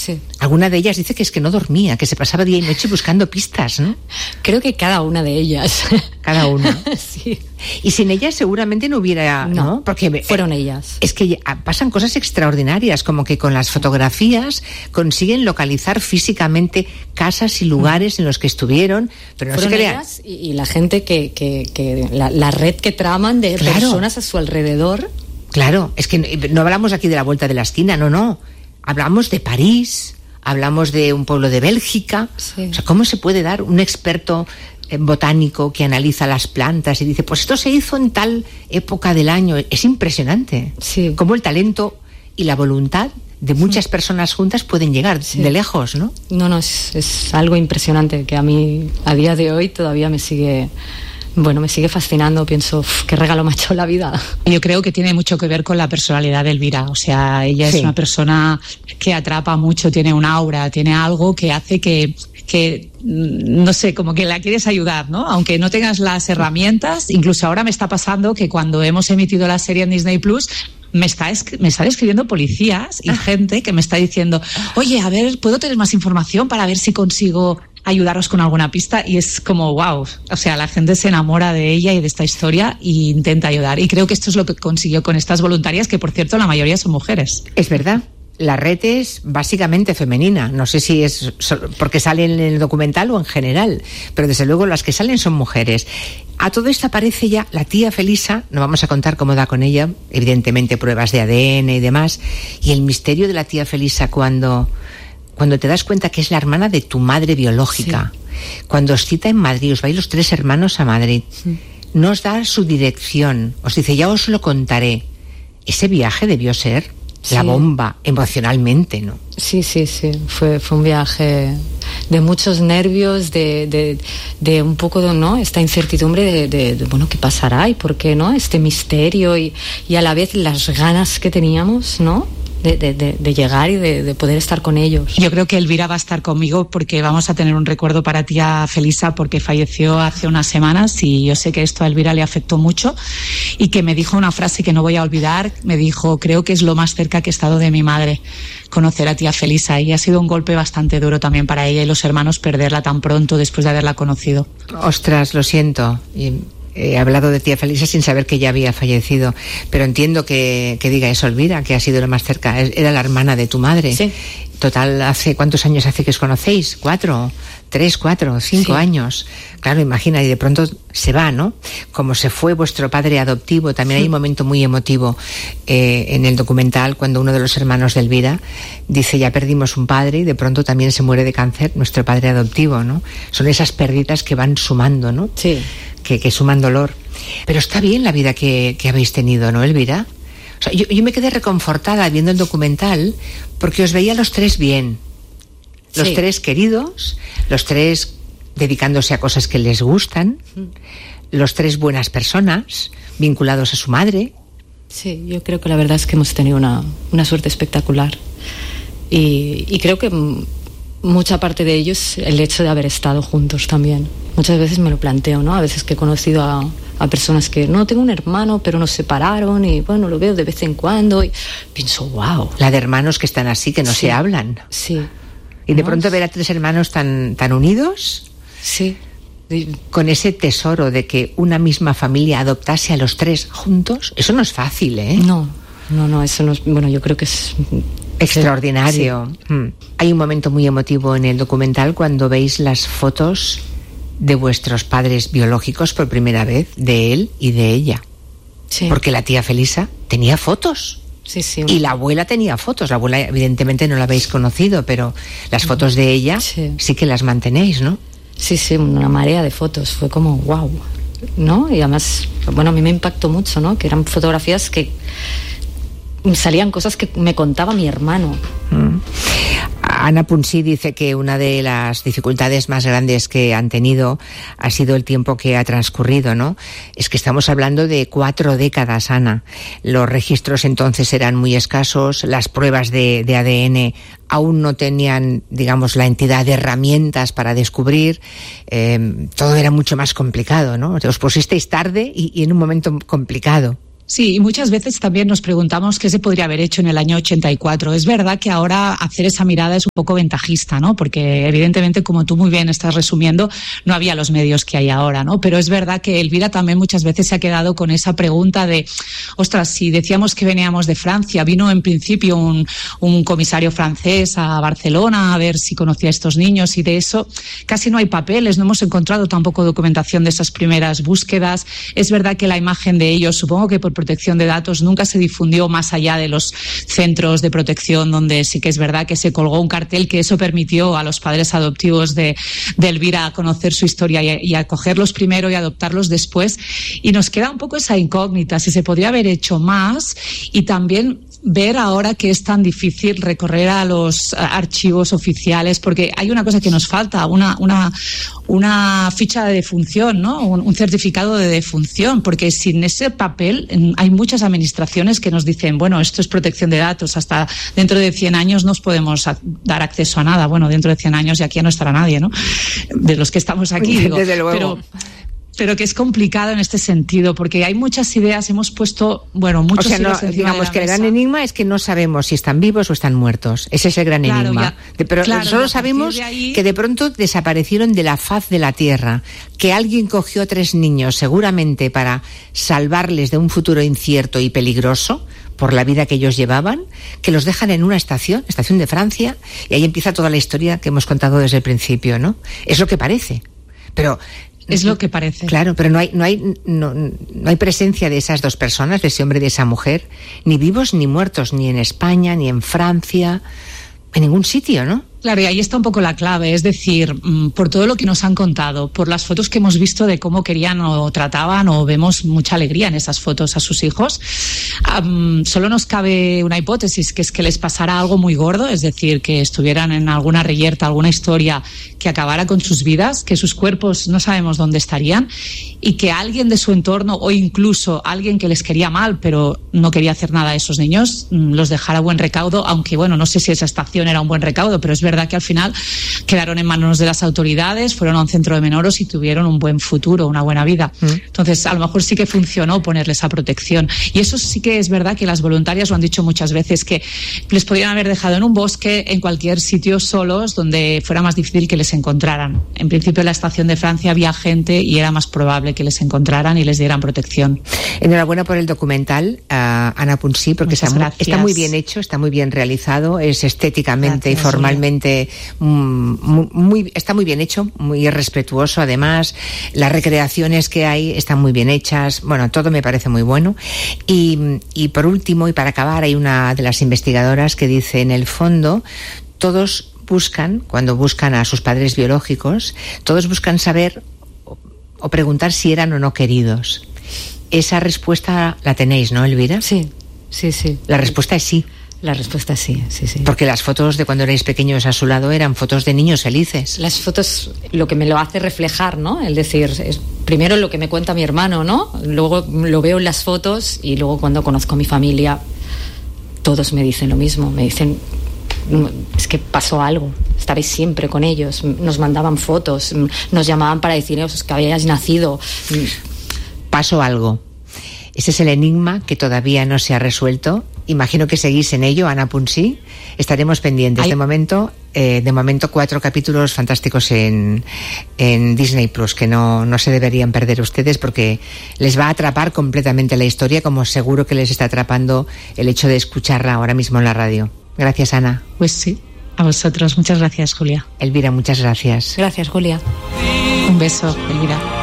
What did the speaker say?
Sí. Alguna de ellas dice que es que no dormía, que se pasaba día y noche buscando pistas, ¿no? Creo que cada una de ellas. Cada una. Sí. Y sin ellas seguramente no hubiera, ¿no? Porque fueron ellas. Es que pasan cosas extraordinarias, como que con las fotografías consiguen localizar físicamente casas y lugares en los que estuvieron, pero no fueron se crean. Ellas y la gente que la red que traman de personas a su alrededor. Claro, es que no hablamos aquí de la vuelta de la esquina, no. Hablamos de París, hablamos de un pueblo de Bélgica. Sí. O sea, ¿cómo se puede dar un experto botánico que analiza las plantas y dice, pues esto se hizo en tal época del año? Es impresionante. Sí. Cómo el talento y la voluntad de muchas personas juntas pueden llegar de lejos, ¿no? No, es algo impresionante que a mí, a día de hoy, todavía me sigue fascinando. Pienso, qué regalo me ha hecho la vida. Yo creo que tiene mucho que ver con la personalidad de Elvira. O sea, ella es una persona que atrapa mucho, tiene un aura, tiene algo que hace que no sé, como que la quieres ayudar, ¿no? Aunque no tengas las herramientas. Incluso ahora me está pasando que cuando hemos emitido la serie en Disney Plus, me están escribiendo policías y gente que me está diciendo, oye, a ver, ¿puedo tener más información para ver si consigo ayudaros con alguna pista? Y es como, wow, o sea, la gente se enamora de ella y de esta historia e intenta ayudar. Y creo que esto es lo que consiguió con estas voluntarias, que por cierto la mayoría son mujeres. Es verdad. La red es básicamente femenina. No sé si es porque salen en el documental o en general, pero desde luego las que salen son mujeres. A todo esto aparece ya la tía Felisa, no vamos a contar cómo da con ella, evidentemente pruebas de ADN y demás, y el misterio de la tía Felisa cuando te das cuenta que es la hermana de tu madre biológica, cuando os cita en Madrid, os vais los tres hermanos a Madrid, no os da su dirección, os dice, ya os lo contaré. Ese viaje debió ser la bomba emocionalmente, ¿no? Sí. Fue un viaje de muchos nervios, de un poco de, ¿no? Esta incertidumbre de bueno, ¿qué pasará? ¿Y por qué no? Este misterio y a la vez las ganas que teníamos, ¿no? De llegar y de poder estar con ellos. Yo creo que Elvira va a estar conmigo porque vamos a tener un recuerdo para tía Felisa, porque falleció hace unas semanas y yo sé que esto a Elvira le afectó mucho y que me dijo una frase que no voy a olvidar. Me dijo, creo que es lo más cerca que he estado de mi madre, conocer a tía Felisa, y ha sido un golpe bastante duro también para ella y los hermanos perderla tan pronto después de haberla conocido. Ostras, lo siento. He hablado de tía Felisa sin saber que ya había fallecido, pero entiendo que diga eso, Elvira, que ha sido lo más cerca. Era la hermana de tu madre. Sí. Total, ¿cuántos años hace que os conocéis? 4, 3, 4, 5 años. Claro, imagina, y de pronto se va, ¿no? Como se fue vuestro padre adoptivo. También hay un momento muy emotivo en el documental cuando uno de los hermanos de Elvira dice, ya perdimos un padre y de pronto también se muere de cáncer nuestro padre adoptivo, ¿no? Son esas pérdidas que van sumando, ¿no? Sí. Que suman dolor. Pero está bien la vida que habéis tenido, ¿no, Elvira? O sea, yo me quedé reconfortada viendo el documental porque os veía los tres bien. Los tres queridos, los tres dedicándose a cosas que les gustan, los tres buenas personas, vinculados a su madre. Sí, yo creo que la verdad es que hemos tenido una suerte espectacular. Y creo que mucha parte de ello es el hecho de haber estado juntos también. Muchas veces me lo planteo, ¿no? A veces que he conocido a personas que no tengo un hermano, pero nos separaron y bueno, lo veo de vez en cuando y pienso, wow. La de hermanos que están así, que no se hablan. Sí. Y de pronto ver a tres hermanos tan unidos. Sí. Con ese tesoro de que una misma familia adoptase a los tres juntos, eso no es fácil, ¿eh? No, eso no es, bueno, yo creo que es extraordinario. Sí. Hay un momento muy emotivo en el documental cuando veis las fotos de vuestros padres biológicos por primera vez, de él y de ella. Sí. Porque la tía Felisa tenía fotos. Sí. Y la abuela tenía fotos. La abuela evidentemente no la habéis conocido, pero las fotos de ella sí que las mantenéis, ¿no? Sí, una marea de fotos. Fue como wow, ¿no? Y además, bueno, a mí me impactó mucho, ¿no? Que eran fotografías que salían cosas que me contaba mi hermano. Ana Punsí dice que una de las dificultades más grandes que han tenido ha sido el tiempo que ha transcurrido, ¿no? Es que estamos hablando de 4 décadas, Ana. Los registros entonces eran muy escasos, las pruebas de ADN aún no tenían, digamos, la entidad de herramientas para descubrir. Todo era mucho más complicado, ¿no? Os pusisteis tarde y en un momento complicado. Sí, y muchas veces también nos preguntamos qué se podría haber hecho en el año 84. Es verdad que ahora hacer esa mirada es un poco ventajista, ¿no? Porque evidentemente, como tú muy bien estás resumiendo, no había los medios que hay ahora, ¿no? Pero es verdad que Elvira también muchas veces se ha quedado con esa pregunta de, ostras, si decíamos que veníamos de Francia, vino en principio un comisario francés a Barcelona a ver si conocía a estos niños, y de eso casi no hay papeles, no hemos encontrado tampoco documentación de esas primeras búsquedas. Es verdad que la imagen de ellos, supongo que por protección de datos, nunca se difundió más allá de los centros de protección, donde sí que es verdad que se colgó un cartel, que eso permitió a los padres adoptivos de Elvira conocer su historia y acogerlos primero y adoptarlos después. Y nos queda un poco esa incógnita, si se podría haber hecho más, y también ver ahora que es tan difícil recorrer a los archivos oficiales, porque hay una cosa que nos falta, una ficha de defunción, ¿no? Un certificado de defunción, porque sin ese papel hay muchas administraciones que nos dicen, bueno, esto es protección de datos, hasta dentro de 100 años no os podemos dar acceso a nada. Bueno, dentro de 100 años ya aquí ya no estará nadie, ¿no? De los que estamos aquí, digo. Desde luego. Pero que es complicado en este sentido, porque hay muchas ideas, hemos puesto, bueno, muchos hilos encima digamos de la que mesa. El gran enigma es que no sabemos si están vivos o están muertos. Ese es el gran enigma. Pero solo sabemos que de pronto desaparecieron de la faz de la Tierra, que alguien cogió a 3 niños, seguramente para salvarles de un futuro incierto y peligroso por la vida que ellos llevaban, que los dejan en una estación de Francia, y ahí empieza toda la historia que hemos contado desde el principio, ¿no? Es lo que parece. Pero es lo que parece. Claro, pero no hay presencia de esas 2 personas, de ese hombre y de esa mujer, ni vivos ni muertos, ni en España, ni en Francia, en ningún sitio, ¿no? Claro, y ahí está un poco la clave, es decir, por todo lo que nos han contado, por las fotos que hemos visto de cómo querían o trataban, o vemos mucha alegría en esas fotos a sus hijos, solo nos cabe una hipótesis, que es que les pasara algo muy gordo, es decir, que estuvieran en alguna reyerta, alguna historia que acabara con sus vidas, que sus cuerpos no sabemos dónde estarían, y que alguien de su entorno, o incluso alguien que les quería mal pero no quería hacer nada a esos niños, los dejara a buen recaudo, aunque bueno, no sé si esa estación era un buen recaudo, pero es verdad que al final quedaron en manos de las autoridades, fueron a un centro de menores y tuvieron un buen futuro, una buena vida. Entonces, a lo mejor sí que funcionó ponerles esa protección. Y eso sí que es verdad que las voluntarias lo han dicho muchas veces, que les podrían haber dejado en un bosque, en cualquier sitio solos, donde fuera más difícil que les encontraran. En principio, en la estación de Francia había gente y era más probable que les encontraran y les dieran protección. Enhorabuena por el documental, Ana Punsí, porque está muy bien hecho, está muy bien realizado, es estéticamente y formalmente está muy bien hecho, muy respetuoso. Además, las recreaciones que hay están muy bien hechas. Bueno, todo me parece muy bueno. Y por último, y para acabar, hay una de las investigadoras que dice, en el fondo, todos buscan, cuando buscan a sus padres biológicos, todos buscan saber o preguntar si eran o no queridos. Esa respuesta la tenéis, ¿no, Elvira? Sí. La respuesta es sí. La respuesta es sí. Porque las fotos de cuando erais pequeños a su lado eran fotos de niños felices. Las fotos, lo que me lo hace reflejar, ¿no? Es decir, primero lo que me cuenta mi hermano, ¿no? Luego lo veo en las fotos, y luego cuando conozco a mi familia, todos me dicen lo mismo. Me dicen, es que pasó algo, estabais siempre con ellos, nos mandaban fotos, nos llamaban para decirnos que habíais nacido. Pasó algo. Ese es el enigma que todavía no se ha resuelto. Imagino que seguís en ello, Ana Punsí. Estaremos pendientes. De momento 4 capítulos fantásticos en Disney Plus, que no se deberían perder ustedes, porque les va a atrapar completamente la historia, como seguro que les está atrapando el hecho de escucharla ahora mismo en la radio. Gracias, Ana. Pues sí, a vosotros. Muchas gracias, Julia. Elvira, muchas gracias. Gracias, Julia. Un beso, Elvira.